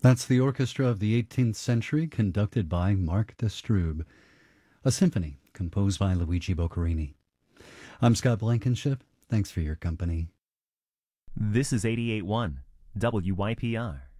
That's the orchestra of the 18th century conducted by Mark Destrube, a symphony composed by Luigi Boccherini. I'm Scott Blankenship. Thanks for your company. This is 88.1 WYPR.